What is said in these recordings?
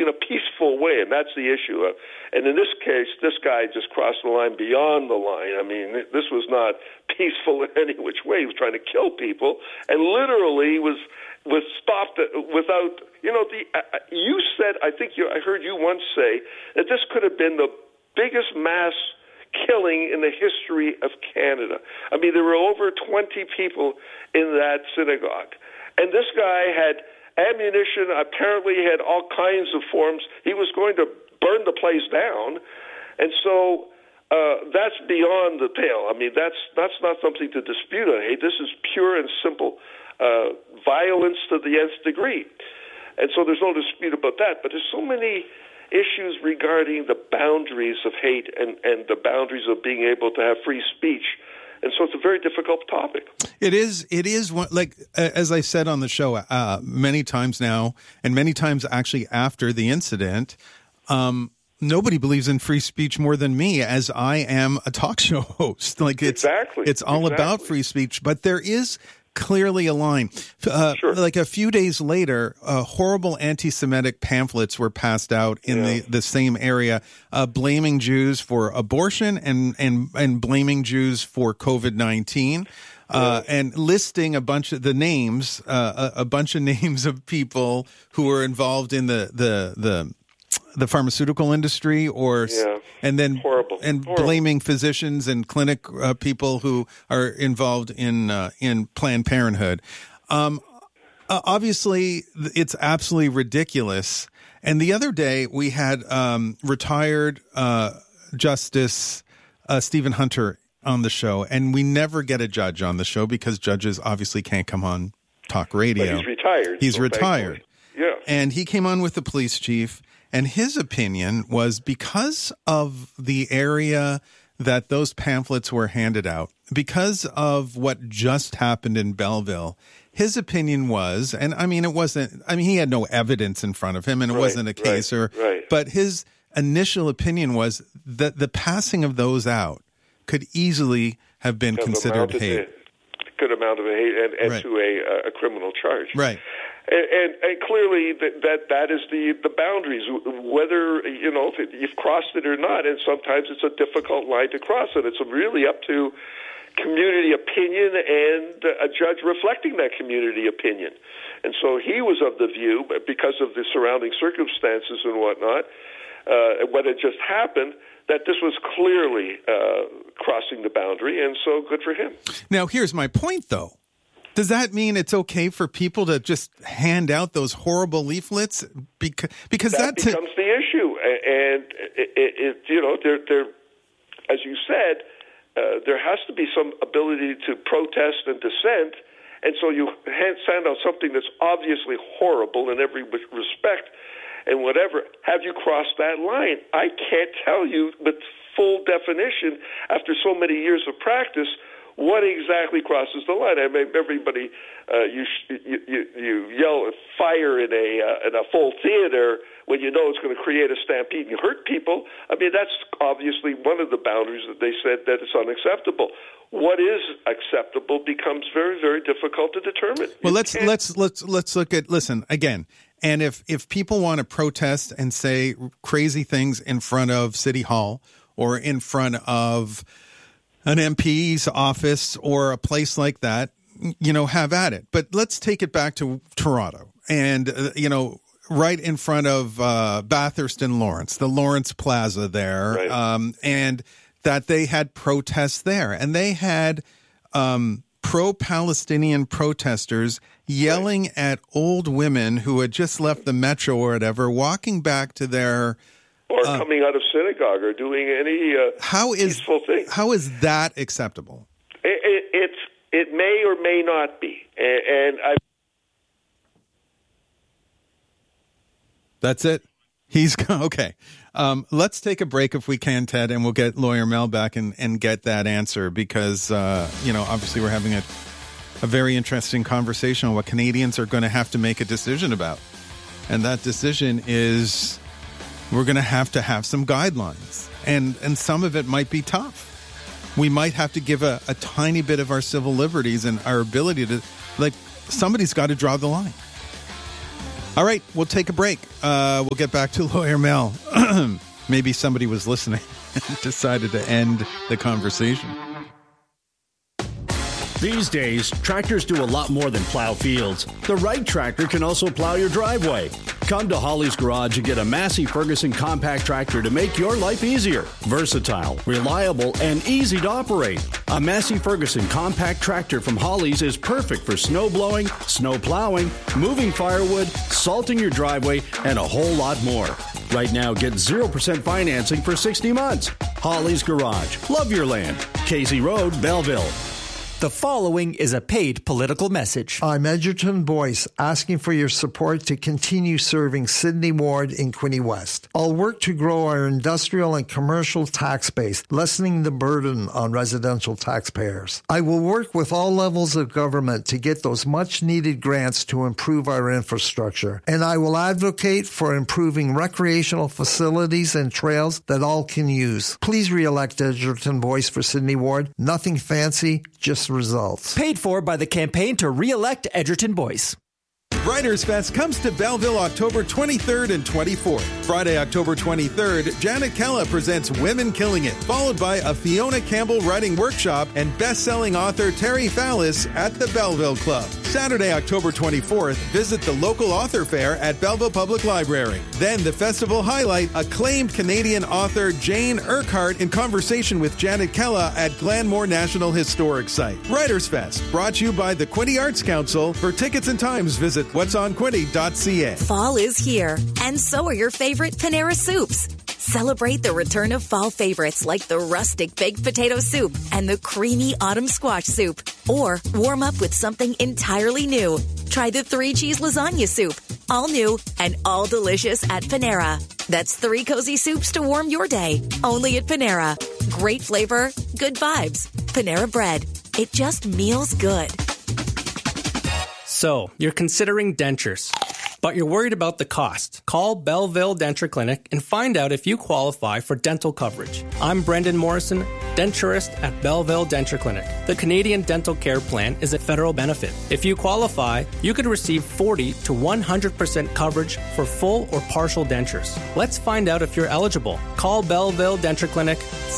in a peaceful way, and that's the issue. And in this case, this guy just crossed the line beyond the line. I mean, this was not peaceful in any which way. He was trying to kill people, and literally was stopped without, you said, I heard you once say that this could have been the biggest mass killing in the history of Canada. I mean, there were over 20 people in that synagogue. And this guy had ammunition, apparently he had all kinds of forms. He was going to burn the place down. And so that's beyond the pale. I mean, that's not something to dispute on hate. This is pure and simple violence to the nth degree. And so there's no dispute about that. But there's so many issues regarding the boundaries of hate and the boundaries of being able to have free speech. And so it's a very difficult topic. It is one, like, as I said on the show many times now, and many times actually after the incident, nobody believes in free speech more than me, as I am a talk show host. Like, it's all about free speech, but there is clearly a line. Sure. Like a few days later, horrible anti-Semitic pamphlets were passed out in the same area, blaming Jews for abortion and blaming Jews for COVID-19. And listing a bunch of names of people who were involved in the pharmaceutical industry, and then horrible. Blaming physicians and clinic people who are involved in Planned Parenthood. Obviously, it's absolutely ridiculous. And the other day, we had retired Justice Stephen Hunter on the show, and we never get a judge on the show because judges obviously can't come on talk radio. But he's retired. He's retired. Yeah. And he came on with the police chief, and his opinion was, because of the area that those pamphlets were handed out, because of what just happened in Belleville, his opinion was, and I mean, he had no evidence in front of him, and it wasn't a case, but his initial opinion was that the passing of those out could easily have been considered hate. Could amount to hate and to a criminal charge. Right. And clearly that is the boundaries, whether, if you've crossed it or not. And sometimes it's a difficult line to cross, and it's really up to community opinion and a judge reflecting that community opinion. And so he was of the view, because of the surrounding circumstances and whatnot, what had just happened, that this was clearly crossing the boundary, and so good for him. Now, here's my point, though. Does that mean it's okay for people to just hand out those horrible leaflets? Because that becomes the issue. And, there, as you said, there has to be some ability to protest and dissent, and so you send out something that's obviously horrible in every respect, and whatever. Have you crossed that line? I can't tell you with full definition, after so many years of practice, what exactly crosses the line. I mean, everybody, you yell fire in a full theater when you know it's going to create a stampede and hurt people. I mean, that's obviously one of the boundaries that they said that it's unacceptable. What is acceptable becomes very, very difficult to determine. Well, let's look at, listen, again, and if people want to protest and say crazy things in front of City Hall or in front of an MP's office or a place like that, have at it. But let's take it back to Toronto and, right in front of Bathurst and Lawrence, the Lawrence Plaza there, and that they had protests there. And they had pro-Palestinian protesters yelling at old women who had just left the metro or whatever, walking back to their... Or coming out of synagogue or doing any peaceful thing. How is that acceptable? It may or may not be. That's it? He's okay. Let's take a break if we can, Ted, and we'll get Lawyer Mel back and get that answer because, obviously we're having a very interesting conversation on what Canadians are going to have to make a decision about. And that decision is... we're going to have some guidelines, and some of it might be tough. We might have to give a tiny bit of our civil liberties and our ability to, somebody's got to draw the line. All right, we'll take a break. We'll get back to Lawyer Mel. Maybe somebody was listening and decided to end the conversation. These days, tractors do a lot more than plow fields. The right tractor can also plow your driveway. Come to Holly's Garage and get a Massey Ferguson compact tractor to make your life easier. Versatile, reliable, and easy to operate. A Massey Ferguson compact tractor from Holly's is perfect for snow blowing, snow plowing, moving firewood, salting your driveway, and a whole lot more. Right now, get 0% financing for 60 months. Holly's Garage. Love your land. Casey Road, Belleville. The following is a paid political message. I'm Edgerton Boyce, asking for your support to continue serving Sydney Ward in Quinte West. I'll work to grow our industrial and commercial tax base, lessening the burden on residential taxpayers. I will work with all levels of government to get those much-needed grants to improve our infrastructure. And I will advocate for improving recreational facilities and trails that all can use. Please re-elect Edgerton Boyce for Sydney Ward. Nothing fancy, just results. Paid for by the campaign to re-elect Edgerton Boyce. Writers Fest comes to Belleville October 23rd and 24th. Friday, October 23rd, Janet Kella presents Women Killing It, followed by a Fiona Campbell writing workshop and best-selling author Terry Fallis at the Belleville Club. Saturday, October 24th, visit the local author fair at Belleville Public Library. Then the festival highlight acclaimed Canadian author Jane Urquhart in conversation with Janet Kella at Glenmore National Historic Site. Writers Fest, brought to you by the Quinte Arts Council. For tickets and times, visit whatsonquinte.ca. Fall is here, and so are your favorite Panera soups. Celebrate the return of fall favorites like the rustic baked potato soup and the creamy autumn squash soup. Or warm up with something entirely new. Try the 3-cheese lasagna soup. All new and all delicious at Panera. That's 3 cozy soups to warm your day. Only at Panera. Great flavor, good vibes. Panera Bread. It just meals good. So, you're considering dentures, but you're worried about the cost. Call Belleville Denture Clinic and find out if you qualify for dental coverage. I'm Brendan Morrison, denturist at Belleville Denture Clinic. The Canadian Dental Care Plan is a federal benefit. If you qualify, you could receive 40 to 100% coverage for full or partial dentures. Let's find out if you're eligible. Call Belleville Denture Clinic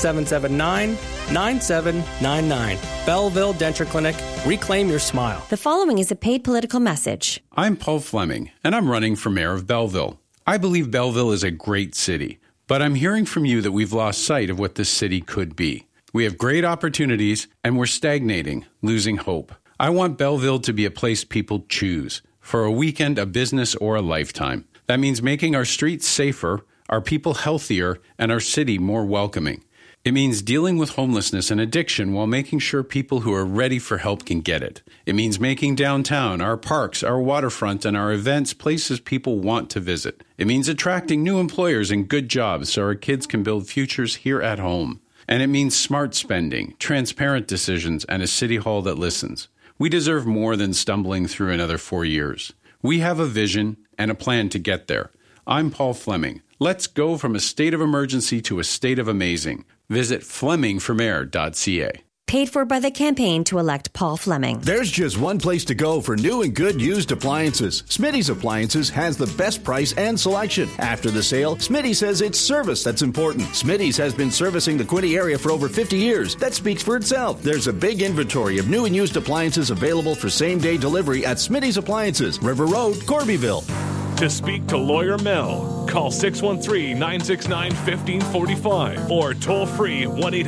779-9799. Belleville Denture Clinic. Reclaim your smile. The following is a paid political message. I'm Paul Fleming, and I'm running for mayor of Belleville. I believe Belleville is a great city, but I'm hearing from you that we've lost sight of what this city could be. We have great opportunities, and we're stagnating, losing hope. I want Belleville to be a place people choose, for a weekend, a business, or a lifetime. That means making our streets safer, our people healthier, and our city more welcoming. It means dealing with homelessness and addiction while making sure people who are ready for help can get it. It means making downtown, our parks, our waterfront, and our events places people want to visit. It means attracting new employers and good jobs so our kids can build futures here at home. And it means smart spending, transparent decisions, and a city hall that listens. We deserve more than stumbling through another 4 years. We have a vision and a plan to get there. I'm Paul Fleming. Let's go from a state of emergency to a state of amazing. Visit FlemingForMayor.ca. Paid for by the campaign to elect Paul Fleming. There's just one place to go for new and good used appliances. Smitty's Appliances has the best price and selection. After the sale, Smitty says it's service that's important. Smitty's has been servicing the Quinte area for over 50 years. That speaks for itself. There's a big inventory of new and used appliances available for same-day delivery at Smitty's Appliances, River Road, Corbyville. To speak to Lawyer Mel, call 613-969-1545 or toll free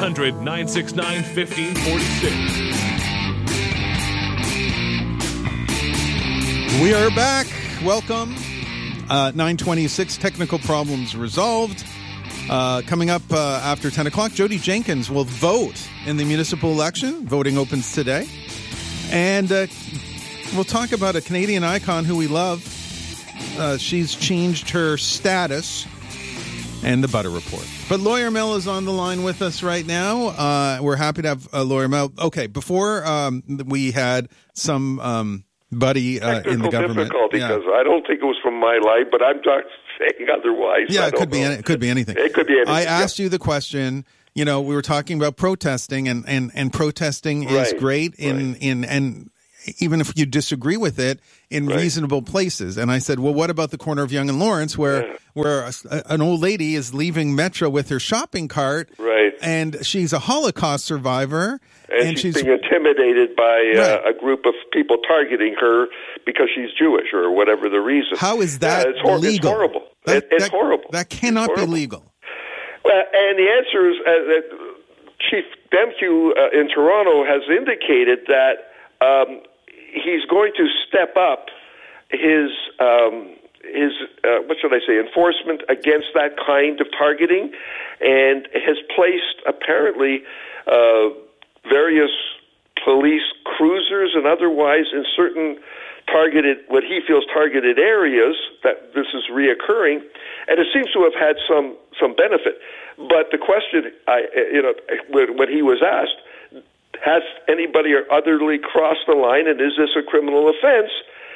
1-800-969-1546. We are back. Welcome. 9:26, technical problems resolved. Coming up after 10 o'clock, Jody Jenkins will vote in the municipal election. Voting opens today. And we'll talk about a Canadian icon who we love. She's changed her status, and the Butter Report. But Lawyer Mel is on the line with us right now. We're happy to have Lawyer Mel. Okay, before we had some buddy in the government. Difficulty, because I don't think it was from my life, but I'm not saying otherwise. Yeah, it could be anything. It could be anything. I asked you the question. You know, we were talking about protesting, and protesting is great even if you disagree with it, in reasonable places. And I said, well, what about the corner of Yonge and Lawrence where an old lady is leaving Metro with her shopping cart, and she's a Holocaust survivor, and she's being intimidated by a group of people targeting her because she's Jewish or whatever the reason. How is that legal? It's horrible. It's horrible. That cannot be legal. Well, and the answer is Chief Demkew in Toronto has indicated that he's going to step up his what should I say, enforcement against that kind of targeting, and has placed apparently various police cruisers and otherwise in certain targeted, what he feels targeted areas that this is reoccurring, and it seems to have had some benefit. But the question, when he was asked, has anybody utterly crossed the line, and is this a criminal offense?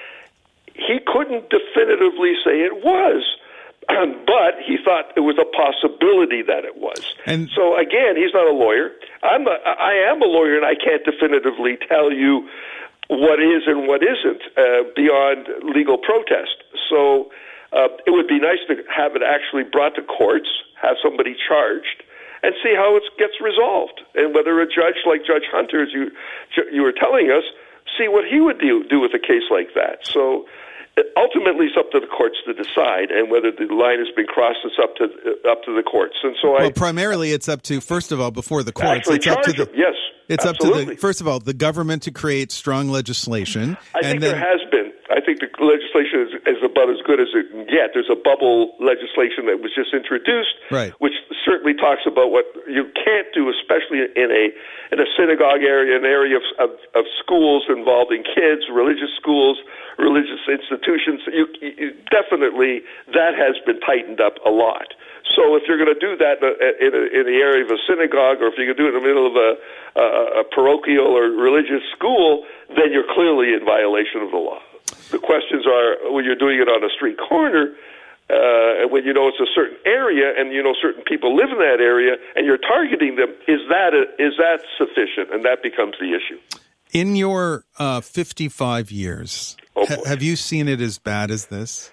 He couldn't definitively say it was, but he thought it was a possibility that it was. And so again, he's not a lawyer. I am a lawyer, and I can't definitively tell you what is and what isn't beyond legal protest. So it would be nice to have it actually brought to courts, have somebody charged, and see how it gets resolved, and whether a judge like Judge Hunter, as you were telling us, see what he would do with a case like that. So ultimately, it's up to the courts to decide, and whether the line has been crossed, it's up to the courts. And so, primarily, it's up to, first of all, before the courts, it's up to yes. It's absolutely. up to first of all, the government to create strong legislation. I think there has been. I think the legislation is about as good as it can get. There's a bubble legislation that was just introduced, which certainly talks about what you can't do, especially in a synagogue area, an area of schools involving kids, religious schools, religious institutions. You definitely, that has been tightened up a lot. So if you're going to do that in the area of a synagogue, or if you're going to do it in the middle of a parochial or religious school, then you're clearly in violation of the law. The questions are, when you're doing it on a street corner, when you know it's a certain area and you know certain people live in that area and you're targeting them, is that sufficient? And that becomes the issue. In your 55 years, have you seen it as bad as this?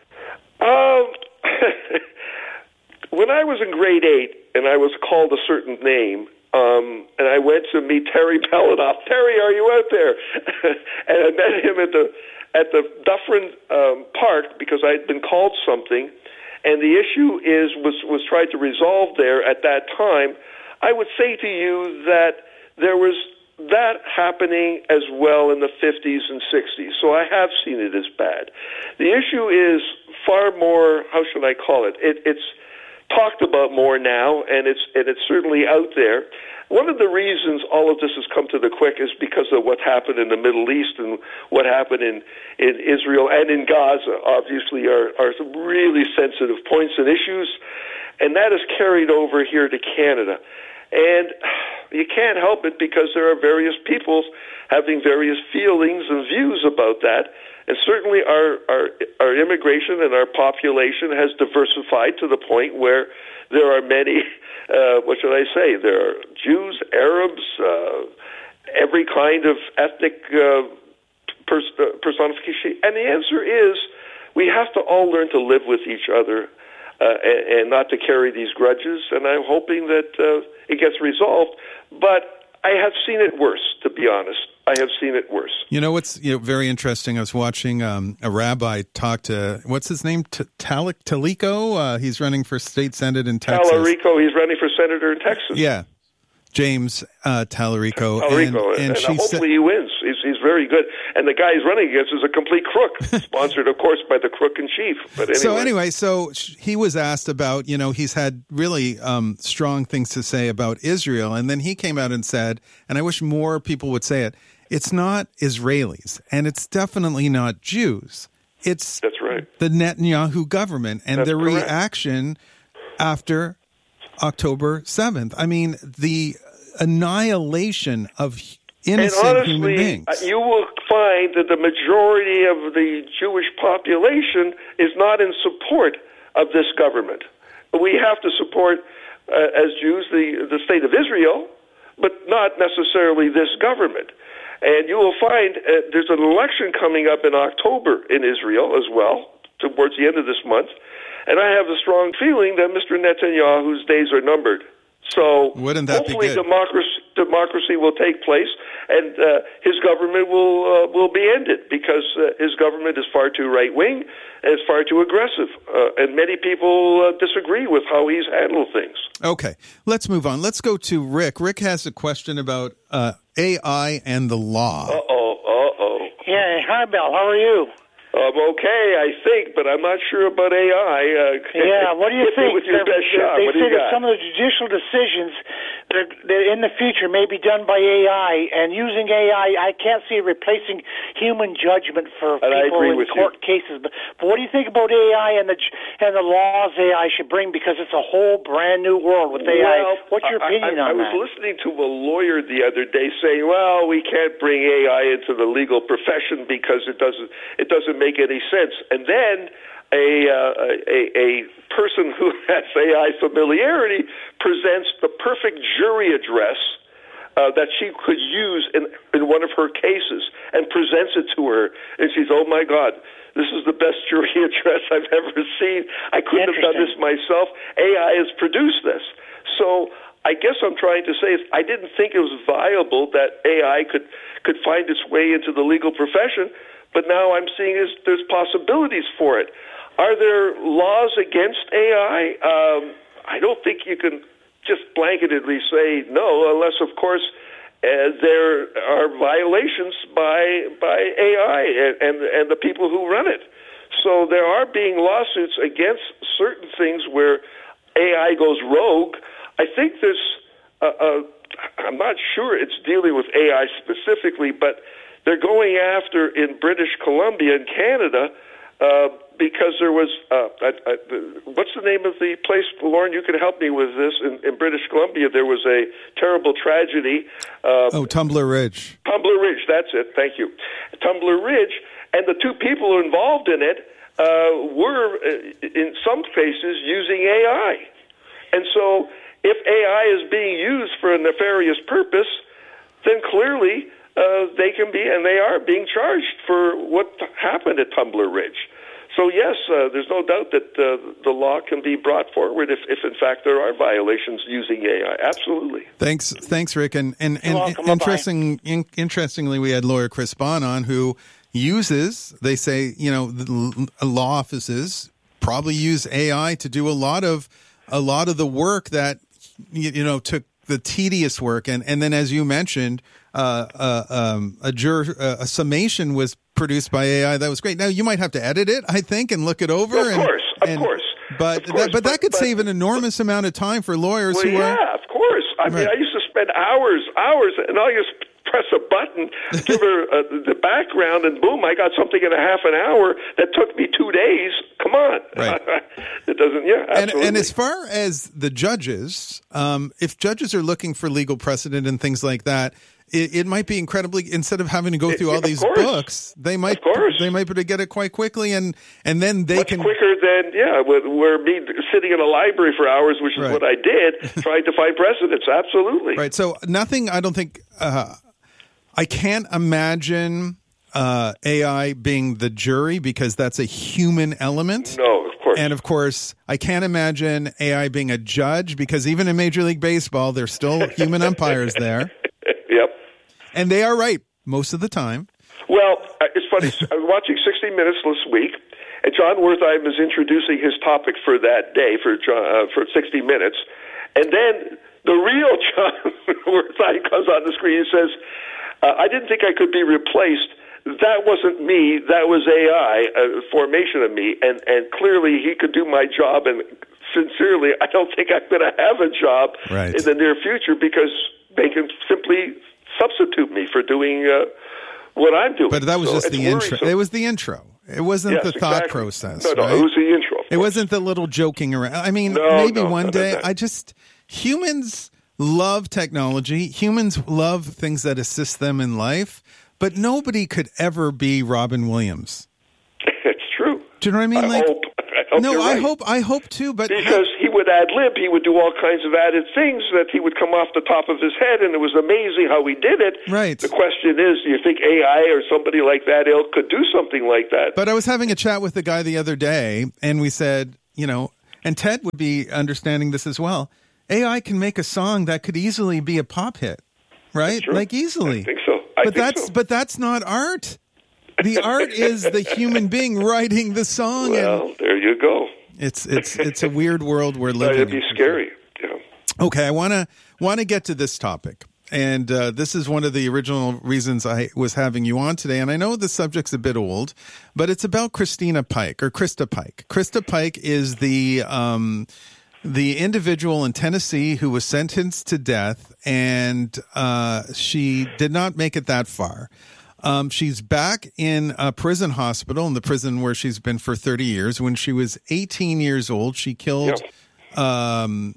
When I was in grade 8 and I was called a certain name, and I went to meet Terry Belanoff. Terry, are you out there? And I met him at the Dufferin Park because I had been called something, and the issue was tried to resolve there at that time. I would say to you that there was that happening as well in the 50s and 60s. So I have seen it as bad. The issue is far more, how should I call it? It's talked about more now, and it's certainly out there. One of the reasons all of this has come to the quick is because of what happened in the Middle East and what happened in Israel and in Gaza. Obviously, are some really sensitive points and issues, and that is carried over here to Canada. And you can't help it because there are various peoples having various feelings and views about that. And certainly our immigration and our population has diversified to the point where there are many, what should I say, there are Jews, Arabs, every kind of ethnic personification. And the answer is we have to all learn to live with each other and not to carry these grudges. And I'm hoping that it gets resolved. But I have seen it worse, to be honest. I have seen it worse. You know what's very interesting? I was watching a rabbi talk to, what's his name? Talerico? He's running for state senate in Texas. Talerico, he's running for senator in Texas. Yeah. James Talerico. And hopefully he wins. He's very good. And the guy he's running against is a complete crook, sponsored, of course, by the crook in chief. But anyway. So he was asked about, he's had really strong things to say about Israel. And then he came out and said, and I wish more people would say it, it's not Israelis, and it's definitely not Jews. That's right. The Netanyahu government and their reaction after October 7th. I mean, the annihilation of innocent human beings. You will find that the majority of the Jewish population is not in support of this government. We have to support, as Jews, the state of Israel, but not necessarily this government. And you will find there's an election coming up in October in Israel as well, towards the end of this month. And I have a strong feeling that Mr. Netanyahu's days are numbered. So wouldn't that hopefully be good? democracy will take place, and his government will be ended, because his government is far too right-wing and is far too aggressive. And many people disagree with how he's handled things. Okay, let's move on. Let's go to Rick. Rick has a question about AI and the law. Yeah, hi, Bill. How are you? I'm okay, I think, but I'm not sure about AI. Yeah, what do you think? With your best shot. They What do say you that got? some of the judicial decisions that in the future may be done by AI, and using AI, I can't see it replacing human judgment for And I people agree in with court cases. But what do you think about AI and the laws AI should bring? Because it's a whole brand new world with AI. Well, What's your opinion on that? I was listening to a lawyer the other day saying, "Well, we can't bring AI into the legal profession because it doesn't make any sense." And then a person who has AI familiarity presents the perfect jury address that she could use in one of her cases, and presents it to her, and she's, "Oh my God, this is the best jury address I've ever seen. I couldn't have done this myself. AI has produced this." So I guess I'm trying to say is I didn't think it was viable that AI could find its way into the legal profession, but now I'm seeing there's possibilities for it. Are there laws against AI? I don't think you can just blanketedly say no, unless, of course, there are violations by AI and the people who run it. So there are being lawsuits against certain things where AI goes rogue. I think I'm not sure it's dealing with AI specifically, but they're going after in British Columbia and Canada because there was what's the name of the place, Lauren? You can help me with this. In British Columbia, there was a terrible tragedy. Tumbler Ridge. Tumbler Ridge, that's it. Thank you. Tumbler Ridge, and the two people involved in it were, in some cases, using AI. And so if AI is being used for a nefarious purpose, then clearly they can be, and they are being charged for what happened at Tumbler Ridge. So yes, there's no doubt that the law can be brought forward if in fact there are violations using AI. Absolutely. Thanks, Rick. And welcome. interestingly, we had lawyer Chris Bond on, who uses, they say, the law offices probably use AI to do a lot of the work that took the tedious work, and then, as you mentioned, a summation was produced by AI that was great. Now you might have to edit it, I think, and look it over. Of course. But that could save an enormous amount of time for lawyers of course. I mean, I used to spend hours, and all you press a button, give her the background, and boom, I got something in a half an hour that took me 2 days. Come on. Right. It doesn't, absolutely. And as far as the judges, if judges are looking for legal precedent and things like that, it might be incredibly, instead of having to go through all these books, they might be able to get it quite quickly, and then they much can quicker than where me sitting in a library for hours, which is what I did, trying to find precedents. Absolutely. Right. So nothing. I don't think. I can't imagine AI being the jury, because that's a human element. No, of course. And of course, I can't imagine AI being a judge, because even in Major League Baseball, there's still human umpires there. Yep. And they are right most of the time. Well, it's funny. I was watching 60 Minutes this week, and John Wertheim is introducing his topic for that day for 60 Minutes. And then the real John Wertheim comes on the screen and says, I didn't think I could be replaced. That wasn't me. That was AI, a formation of me. And clearly he could do my job. And sincerely, I don't think I'm going to have a job in the near future, because they can simply substitute me for doing what I'm doing. But that was just the intro. It was the intro. It wasn't the thought process. No, right? It was the intro. It wasn't the little joking around. I mean, maybe one day. Humans love technology. Humans love things that assist them in life. But nobody could ever be Robin Williams. It's true. Do you know what I mean? I hope. hope No, you're right. I hope too, but because he would ad lib, he would do all kinds of added things that he would come off the top of his head, and it was amazing how he did it. Right. The question is, do you think AI or somebody like that ilk could do something like that? But I was having a chat with the guy the other day, and we said, and Ted would be understanding this as well. AI can make a song that could easily be a pop hit, right? Sure. Like easily. I think so. But that's not art. The art is the human being writing the song. Well, there you go. It's a weird world we're living in. It'd be scary. Yeah. Okay, I want to get to this topic. And this is one of the original reasons I was having you on today. And I know the subject's a bit old, but it's about Christina Pike or Krista Pike. Krista Pike is the individual in Tennessee who was sentenced to death, and she did not make it that far. She's back in a prison hospital, in the prison where she's been for 30 years. When she was 18 years old, she killed a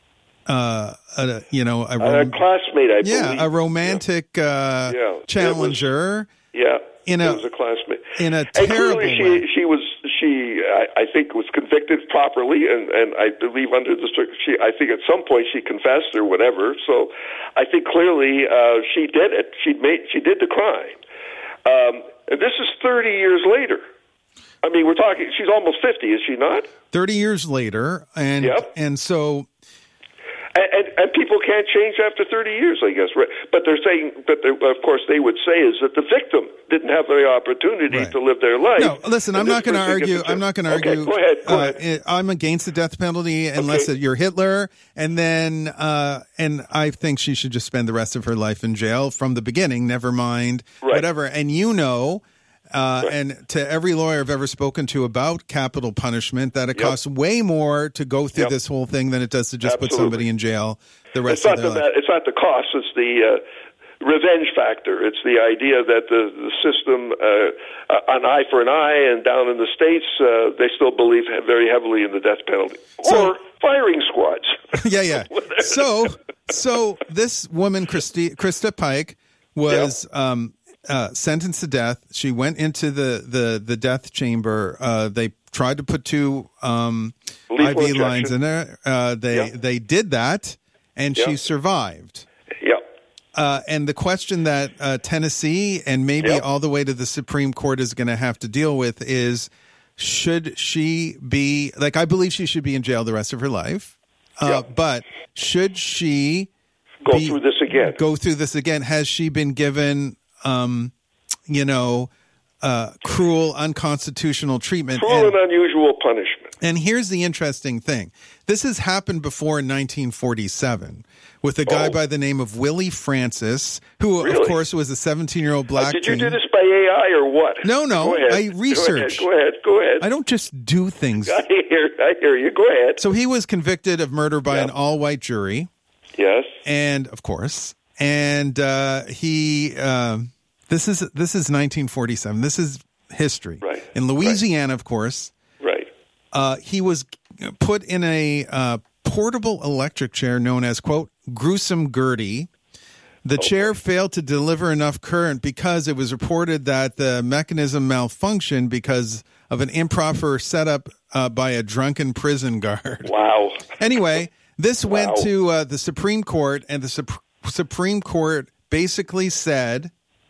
classmate, I believe. Yeah, a romantic challenger. It was a classmate. In a and terrible clearly way. she I think was convicted properly, and I believe under the I think at some point she confessed or whatever. So I think clearly she did it. She did the crime. And this is 30 years later. I mean, we're talking. She's almost 50, is she not? 30 years later, and so. And people can't change after 30 years, I guess. Right? But they're saying, of course, they would say is that the victim didn't have the opportunity to live their life. No, listen, I'm not going to argue. I'm not going to argue. Go ahead. I'm against the death penalty unless you're Hitler, and then and I think she should just spend the rest of her life in jail from the beginning. Never mind whatever. And and to every lawyer I've ever spoken to about capital punishment, that it costs way more to go through this whole thing than it does to just put somebody in jail the rest of their life. It's not the cost; it's the revenge factor. It's the idea that the system, an eye for an eye, and down in the States, they still believe very heavily in the death penalty or firing squads. Yeah. So this woman, Krista Pike, was. Sentenced to death. She went into the death chamber. They tried to put two IV lines in her. They did that, and she survived. And the question that Tennessee and maybe all the way to the Supreme Court is going to have to deal with is, should she be, like, I believe she should be in jail the rest of her life, but should she go through this again? Has she been given cruel, unconstitutional treatment. Cruel and unusual punishment. And here's the interesting thing. This has happened before in 1947 with a guy by the name of Willie Francis, who, of course, was a 17-year-old black Did you do this by AI or what? No. I researched. Go ahead. I don't just do things. I hear you. Go ahead. So he was convicted of murder by an all-white jury. Yes. And, of course, he... This is 1947. This is history. Right. In Louisiana, of course. Right. He was put in a portable electric chair known as, quote, gruesome Gertie. The chair failed to deliver enough current because it was reported that the mechanism malfunctioned because of an improper setup by a drunken prison guard. Wow. Anyway, this went to the Supreme Court, and the Supreme Court basically said...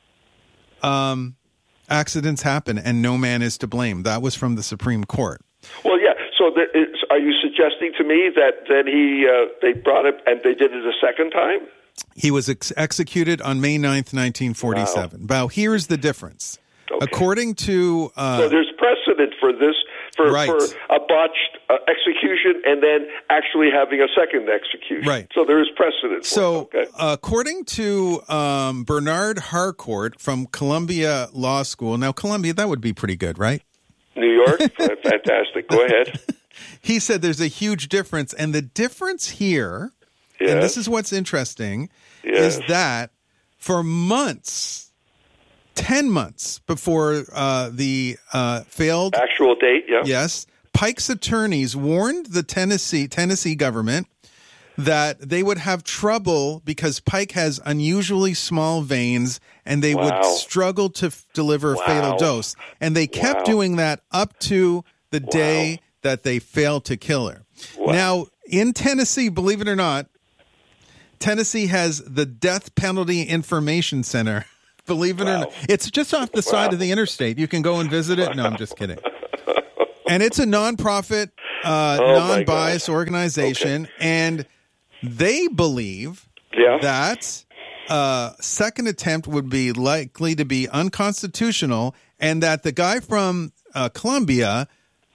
accidents happen and no man is to blame. That was from the Supreme Court. Well, yeah. So are you suggesting to me that then they brought it and they did it a second time? He was executed on May 9th, 1947. Wow. Now, here's the difference. Okay. According to... so there's precedent for this, for a botched execution and then actually having a second execution. Right. So there is precedent for it. Okay. According to Bernard Harcourt from Columbia Law School, now Columbia, that would be pretty good, right? New York? Fantastic. Go ahead. He said there's a huge difference, and the difference here, and this is what's interesting, is that for months... 10 months before the failed actual date, yes, Pike's attorneys warned the Tennessee government that they would have trouble because Pike has unusually small veins and they would struggle to deliver a fatal dose. And they kept doing that up to the day that they failed to kill her. Wow. Now, in Tennessee, believe it or not, Tennessee has the Death Penalty Information Center. Believe it or not. It's just off the side of the interstate. You can go and visit it. No, I'm just kidding. And it's a nonprofit, non-biased organization, and they believe that second attempt would be likely to be unconstitutional, and that the guy from Colombia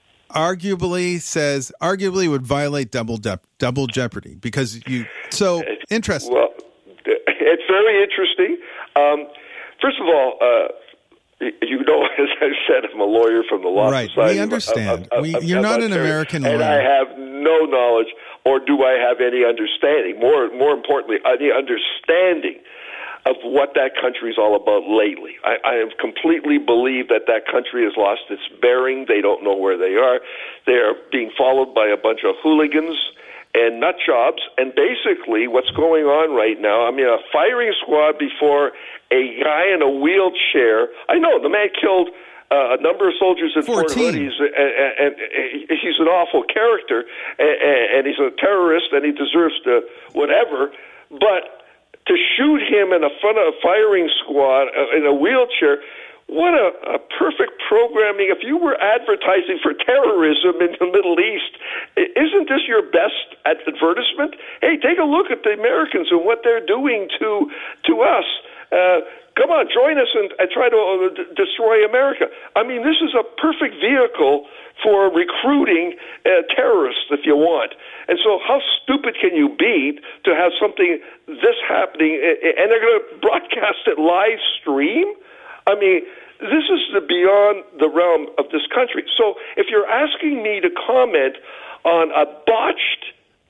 arguably would violate double jeopardy because interesting. Well, it's very interesting. First of all, you know, as I said, I'm a lawyer from the Law Society. Right, we understand. You're not an American lawyer. And I have no knowledge, or do I have any understanding, more importantly, any understanding of what that country is all about lately. I have completely believed that country has lost its bearing. They don't know where they are. They are being followed by a bunch of hooligans and nut jobs. And basically what's going on right now, I mean, a firing squad before a guy in a wheelchair. I know, the man killed a number of soldiers in Fort Hood. And he's an awful character, and he's a terrorist, and he deserves to whatever. But to shoot him in front of a firing squad in a wheelchair, what a perfect programming. If you were advertising for terrorism in the Middle East, isn't this your best advertisement? Hey, take a look at the Americans and what they're doing to us. Come on, join us and try to destroy America. I mean, this is a perfect vehicle for recruiting terrorists, if you want. And so how stupid can you be to have something this happening, and they're going to broadcast it live stream? I mean, this is beyond the realm of this country. So if you're asking me to comment on a botched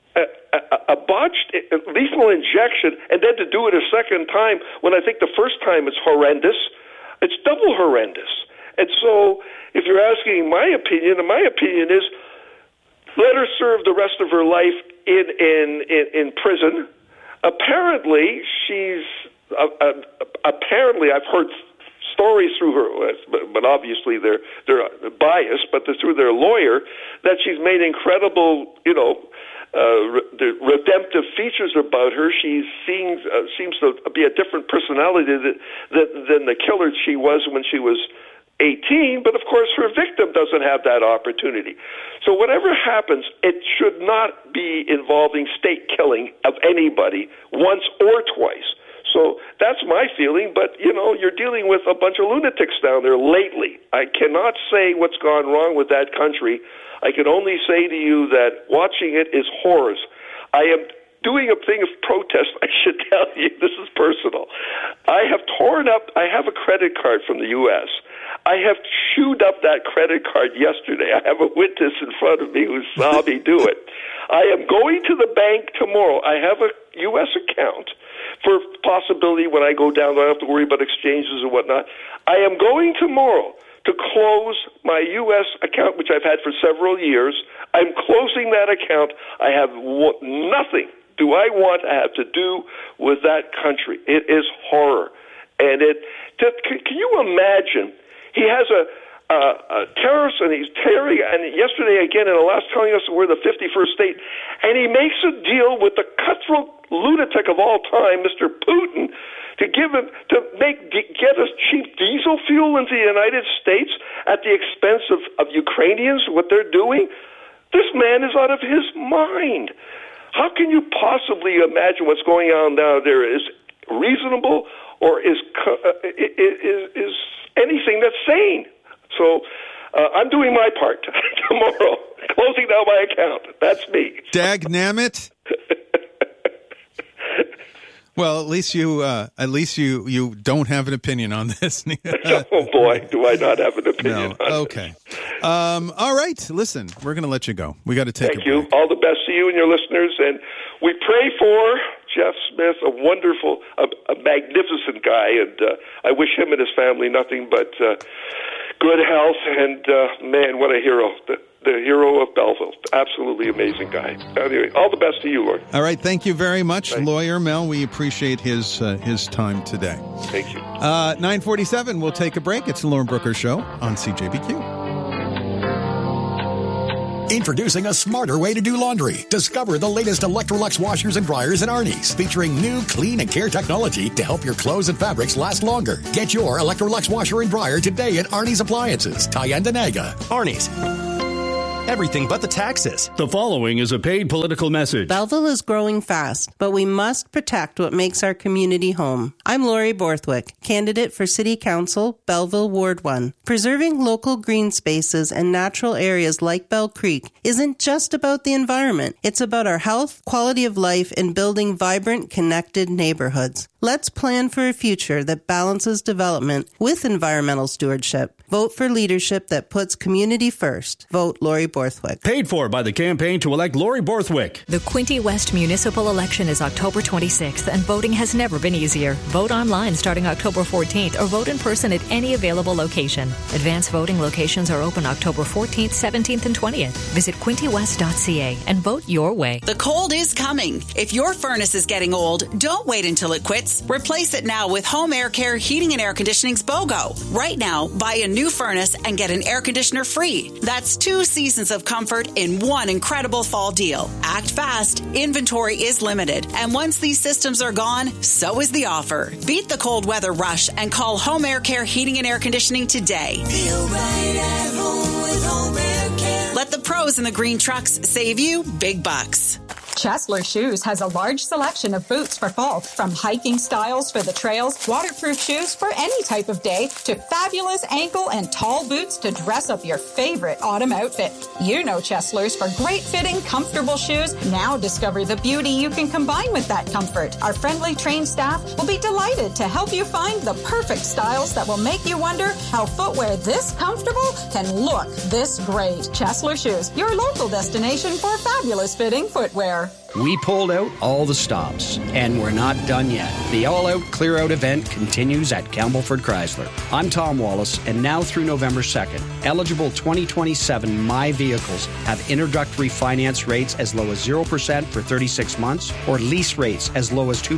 lethal injection and then to do it a second time when I think the first time it's horrendous, it's double horrendous. And so if you're asking my opinion, and my opinion is let her serve the rest of her life in prison. Apparently, apparently I've heard stories through her, but obviously they're biased, but through their lawyer, that she's made incredible, the redemptive features about her. She seems to be a different personality than the killer she was when she was 18, but of course her victim doesn't have that opportunity. So whatever happens, it should not be involving state killing of anybody once or twice. So that's my feeling, but, you're dealing with a bunch of lunatics down there lately. I cannot say what's gone wrong with that country. I can only say to you that watching it is horrors. I am doing a thing of protest, I should tell you. This is personal. I have a credit card from the U.S. I have chewed up that credit card yesterday. I have a witness in front of me who saw me do it. I am going to the bank tomorrow. I have a U.S. account for possibility when I go down. I don't have to worry about exchanges and whatnot. I am going tomorrow to close my U.S. account, which I've had for several years. I'm closing that account. I have nothing do I want to have to do with that country. It is horror. And can you imagine? He has a terrorist, and he's tearing, and yesterday again in Alaska telling us we're the 51st state, and he makes a deal with the cutthroat lunatic of all time, Mr. Putin, to get us cheap diesel fuel into the United States at the expense of Ukrainians, what they're doing. This man is out of his mind. How can you possibly imagine what's going on down there is reasonable or is anything that's sane? So I'm doing my part tomorrow, closing down my account. That's me. Dagnammit. Well, at least you don't have an opinion on this. Oh boy, do I not have an opinion on okay. All right, listen, we're going to let you go. We got to take a break. Thank you. All the best to you and your listeners, and we pray for Jeff Smith, a wonderful, a magnificent guy, and I wish him and his family nothing but good health, and man, what a hero. The hero of Belleville. Absolutely amazing guy. Anyway, all the best to you, Lord. All right, thank you very much, Lawyer Mel. We appreciate his time today. Thank you. 9:47, we'll take a break. It's the Lauren Brooker Show on CJBQ. Introducing a smarter way to do laundry. Discover the latest Electrolux washers and dryers in Arnie's, featuring new clean and care technology to help your clothes and fabrics last longer. Get your Electrolux washer and dryer today at Arnie's Appliances, Tyendinaga. Arnie's. Everything but the taxes. The following is a paid political message. Belleville is growing fast, but we must protect what makes our community home. I'm Lori Borthwick, candidate for City Council, Belleville Ward 1. Preserving local green spaces and natural areas like Bell Creek isn't just about the environment. It's about our health, quality of life, and building vibrant, connected neighborhoods. Let's plan for a future that balances development with environmental stewardship. Vote for leadership that puts community first. Vote Lori Borthwick. Paid for by the campaign to elect Lori Borthwick. The Quinte West municipal election is October 26th, and voting has never been easier. Vote online starting October 14th or vote in person at any available location. Advance voting locations are open October 14th, 17th, and 20th. Visit quintewest.ca and vote your way. The cold is coming. If your furnace is getting old, don't wait until it quits. Replace it now with Home Air Care Heating and Air Conditioning's BOGO. Right now, buy a new furnace and get an air conditioner free. That's 2 seasons of comfort in one incredible fall deal. Act fast. Inventory is limited. And once these systems are gone, so is the offer. Beat the cold weather rush and call Home Air Care Heating and Air Conditioning today. Feel right at home with Home Air Care. Let the pros in the green trucks save you big bucks. Chesler Shoes has a large selection of boots for fall, from hiking styles for the trails, waterproof shoes for any type of day, to fabulous ankle and tall boots to dress up your favorite autumn outfit. You know Cheslers for great fitting, comfortable shoes. Now discover the beauty you can combine with that comfort. Our friendly trained staff will be delighted to help you find the perfect styles that will make you wonder how footwear this comfortable can look this great. Chesler Shoes, your local destination for fabulous fitting footwear. We pulled out all the stops, and we're not done yet. The all-out clear-out event continues at Campbellford Chrysler. I'm Tom Wallace, and now through November 2nd, eligible 2027 My vehicles have introductory finance rates as low as 0% for 36 months, or lease rates as low as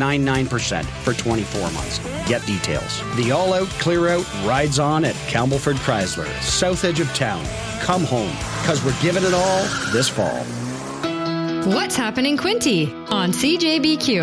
2.99% for 24 months. Get details. The all-out clear-out rides on at Campbellford Chrysler, south edge of town. Come home, because we're giving it all this fall. What's happening, Quinte, on CJBQ?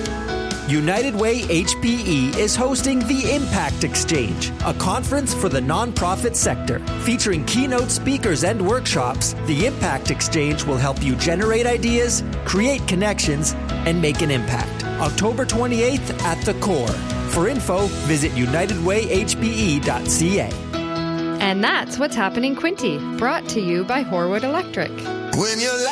United Way HPE is hosting the Impact Exchange, a conference for the nonprofit sector. Featuring keynote speakers and workshops, the Impact Exchange will help you generate ideas, create connections, and make an impact. October 28th at the Core. For info, visit unitedwayhpe.ca. And that's What's Happening, Quinte, brought to you by Horwood Electric. When you're